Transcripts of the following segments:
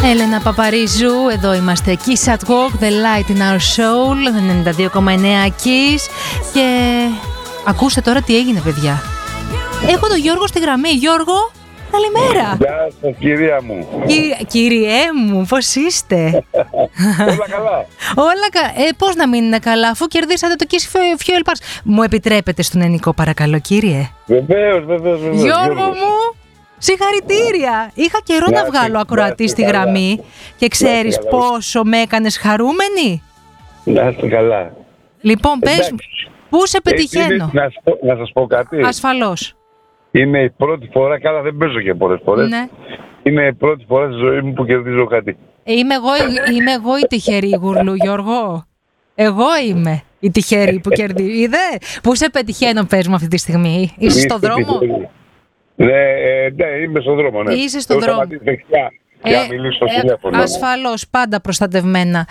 Έλενα Παπαρίζου, εδώ είμαστε. Kiss at Work, the light in our soul, 92,9 Kiss. Και ακούστε τώρα τι έγινε, παιδιά. Έχω τον Γιώργο στη γραμμή. Γιώργο, καλημέρα. Γεια σας, κυρία μου. Κυριέ μου, πώς είστε? Όλα καλά. Πώς να μην είναι καλά, αφού κερδίσατε το Kiss Fuel Pass. Μου επιτρέπετε στον Ενικό, παρακαλώ, κύριε? Βεβαίως. Γιώργο μου, συγχαρητήρια! Είχα καιρό να βγάλω ακροατή στη γραμμή και ξέρεις πόσο με έκανες χαρούμενη. Να είστε καλά. Λοιπόν, πες μου, πού σε πετυχαίνω? Να σας πω κάτι. Ασφαλώς. Είναι η πρώτη φορά, καλά δεν παίζω και πολλές φορές. Ναι. Είναι η πρώτη φορά στη ζωή μου που κερδίζω κάτι. Είμαι εγώ η τυχερή, Γουρλού, Γιώργο. Εγώ είμαι η τυχερή που κερδίζει. Είδε, πού σε πετυχαίνω, πες μου αυτή τη στιγμή? Είσαι στον δρόμο? Ναι, είμαι στον δρόμο, ναι. Είσαι στον δρόμο. Και να μιλήσω στο τηλέφωνο. Ασφαλώς, πάντα προστατευμένα.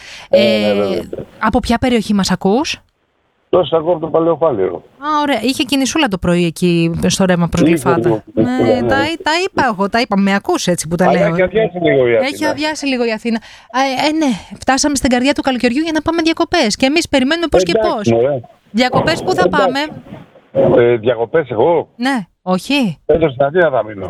Από ποια περιοχή μας ακούς? Τόσο ακούω από το Παλαιοφάλιρο. Α, ωραία. Είχε κινησούλα το πρωί εκεί στο ρέμα προς Γλυφάδα. Ναι, τα είπα εγώ, τα είπα. Με ακούς έτσι που τα λέω? Έχει αδειάσει λίγο η Αθήνα. Έχει αδειάσει λίγο η Αθήνα. Ναι, φτάσαμε στην καρδιά του καλοκαιριού για να πάμε διακοπές. Και εμείς περιμένουμε πώς και πώς. Διακοπές πού θα πάμε? Διακοπές εγώ? Ναι, όχι. Στην Αθήνα θα μείνω.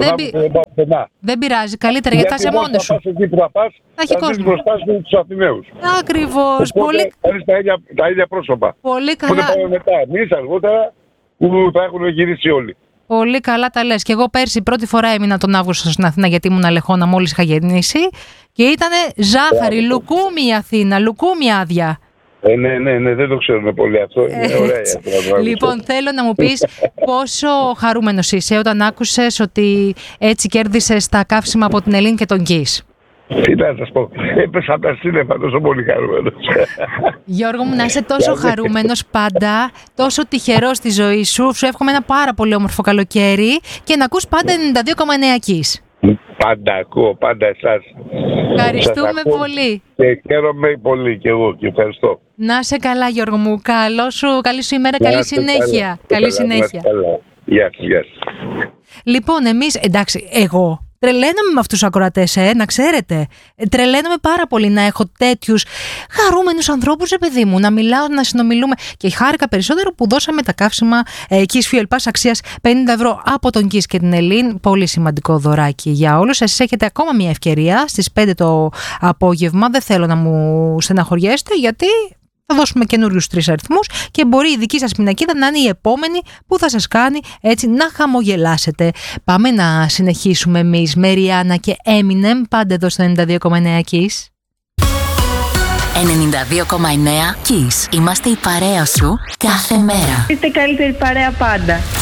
Δεν πειράζει, καλύτερα γιατί θα είσαι μόνος σου. Εκεί που θα πας, θα έχει κόσμο μπροστά σου τους Αθηναίους. Ακριβώς. Πολύ... τα ίδια πρόσωπα. Πολύ καλά. Οπότε πάμε μετά εμείς αργότερα που θα έχουν γυρίσει όλοι. Πολύ καλά τα λες. Και εγώ πέρσι πρώτη φορά έμεινα τον Αύγουστο στην Αθήνα γιατί ήμουν Αλεχώνα μόλις είχα γεννήσει. Και ήτανε ζάχαρη, λουκούμι η Αθήνα, λουκούμι άδεια. Ναι, δεν το ξέρουμε πολύ αυτό. Είναι ωραία. Λοιπόν, θέλω να μου πεις πόσο χαρούμενος είσαι όταν άκουσες ότι έτσι κέρδισες τα καύσιμα από την Ελλήν και τον Kiss. Τι να σας πω, έπεσα από τα σύννεφα, τόσο πολύ χαρούμενος. Γιώργο μου, να είσαι τόσο χαρούμενος πάντα, τόσο τυχερός στη ζωή σου. Σου εύχομαι ένα πάρα πολύ όμορφο καλοκαίρι και να ακούς πάντα 92,9 Kiss. Πάντα ακούω, πάντα εσάς. Ευχαριστούμε πολύ. Και χαίρομαι πολύ και εγώ και ευχαριστώ. Να είσαι καλά, Γιώργο μου. Καλή σου ημέρα, καλή συνέχεια. Καλή συνέχεια. Γεια σας. Λοιπόν, εμείς, εντάξει, εγώ τρελαίνομαι με αυτούς τους ακροατές, να ξέρετε. Τρελαίνομαι πάρα πολύ να έχω τέτοιους χαρούμενους ανθρώπους, παιδί μου, να μιλάω, να συνομιλούμε. Και χάρηκα περισσότερο που δώσαμε τα καύσιμα Kiss Fuel Pass αξίας 50 ευρώ από τον Kiss και την Ελλήν. Πολύ σημαντικό δωράκι για όλους. Εσείς έχετε ακόμα μια ευκαιρία στις 5 το απόγευμα. Δεν θέλω να μου στεναχωριέστε, γιατί θα δώσουμε καινούριους 3 αριθμούς και μπορεί η δική σας πινακίδα να είναι η επόμενη που θα σας κάνει έτσι να χαμογελάσετε. Πάμε να συνεχίσουμε εμείς με Ριάννα και Eminem, πάντα εδώ στο 92,9 Kiss. 92,9 Kiss. Είμαστε η παρέα σου κάθε μέρα. Είστε καλύτερη παρέα πάντα.